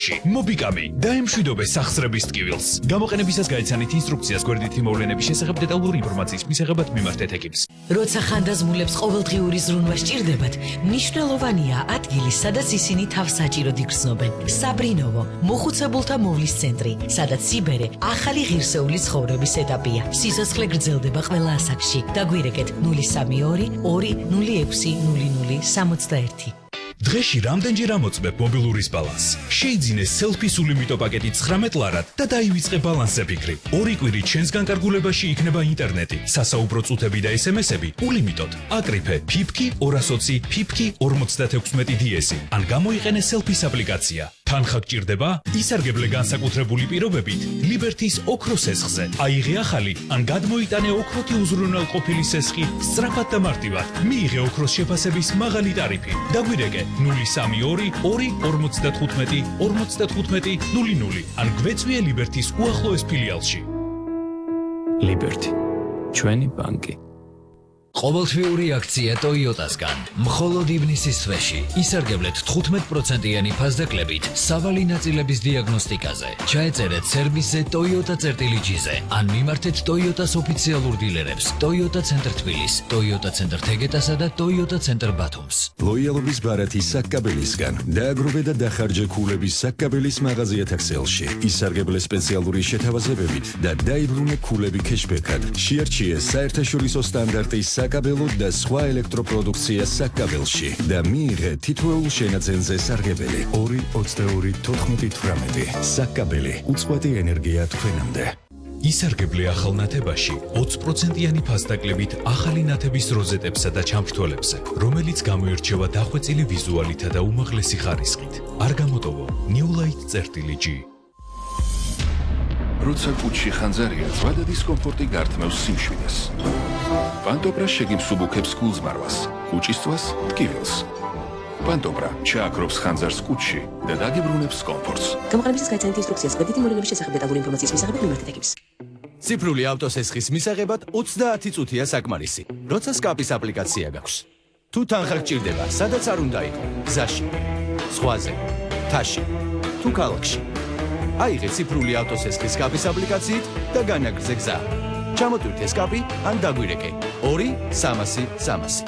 მობიკამი დაემშვიდობე სახსრების ტკივილს. გამოყენებისას გაიცანით ინსტრუქციას გვერდითი მოვლენების შესახებ დეტალური ინფორმაციის მისაღებად მიმართეთ ეკიპს. როცა ხანდაზმულებს ყოველდღიური ზრუნვა სჭირდებათ, მნიშვნელოვანია ადგილი, სადაც ისინი თავს საჭიროდ იგრძნობენ. საბრინოვო, მოხუცებულთა მოვლის центრი, სადაც სიბერე ახალი ღირსეული ცხოვრების ეტაპია. სიცოცხლე გრძელდება ყველა ასაკში. დაგვირეკეთ 032 206 0061. დღეში რამდენჯერ ამოწმებ მობილურის ბალანსს? შეიძინე სელფის ულიმიტო პაკეტი 19 ლარად და დაივიწყე ბალანსზე ფიქრი. 2 კვირით ჩვენს განკარგულებაში იქნება ინტერნეტი, სასაუბრო წუთები და SMS-ები ულიმიტოდ. აკრიფე ფიფკი 220 ფიფკი 56 DS-ი. ან გამოიყენე სელფის აპლიკაცია. თანხა გჭირდება? ისარგებლე განსაკუთრებული პირობებით ლიბერთის ოქროს სესხზე. აიღე ახალი ან გადმოიტანე ოქროთი უზრუნველყოფილი სესხი სწრაფად და მარტივად. მიიღე ოქროს შეფასების მაღალი ტარიფი. დაგვირეკე 032 255 55 00 ან გვეწვიე ლიბერთის უახლოეს ფილიალში. ლიბერთი, ჩვენი ბანკი. ყოველთვიური აქცია Toyota-სგან. მხოლოდ ივნისის თვეში ისარგებლეთ 15%-იანი ფასდაკლებით სავალი ნაწილების დიაგნოსტიკაზე. ჩაეწერეთ სერვისზე Toyota-G-ზე ან მიმართეთ Toyota-s ოფიციალურ დილერებს Toyota Center თბილის, Toyota Center თეგეტასა და Toyota Center ბათუმს. ლოიალობის ბარათი საკაბელისგან. დააგროვე და დახარჯე ქულების საკაბელის მაღაზიათა ქსელში. ისარგებლე სპეციალური შეთავაზებებით და დაიბრუნე ქულები ქეშბექად. შეარჩიე საერთაშორისო სტანდარტის საკაბელო და სხვა ელექტროპროდუქცია საკაბელში და მიიღე თითოეულ შენაძენზე სარგებელი 222-14-18 საკაბელი უწყვეტი ენერგია თქვენამდე. ისარგებლე ახალ ნათებაში 20%-იანი ფასდაკლებით ახალი ნათების როზეტებსა და ჩამრთველებზე, რომელიც გამოირჩევა დახვეწილი ვიზუალითა და უმაღლესი ხარისხით. არ გამოტოვო Newlight-G. როცა კუჩში ხანძარია, ზღვა და დისკომფორტი გართმევს სიმშვიდეს. პანტობრა შეგიმსუბუქებს გულზმარვას, კუჭისწვას, ტკივილს. პანტობრა ჩააქრობს ხანძარს კუჩში და დაგიბრუნებს კომფორტს. გამოყენებისას გაიცანით ინსტრუქციას გვერდითი მოვლენების შესახებ დეტალური ინფორმაციის მისაღებად მიმართეთ ეკიპს. ციფრული ავტოსესხის მისაღებად 20 წუთია საკმარისი. როცა სკაპის აპლიკაცია გაქვს. თუ თანხა გჭირდება, სადაც არ უნდა იყო, გზაში, ზღვაზე, მთაში, თუ ქალაქში. აიღე ციფრული ავტოსესხის სკაპის აპლიკაციით და განაგრძე გზა. ჩამოტვირთე სკაპი ან დაგვირეკე 2-300-300.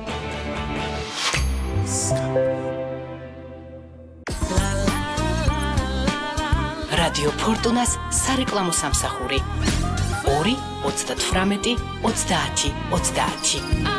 რადიო ფორტუნას სარეკლამო სამსახური 2 38 30 30.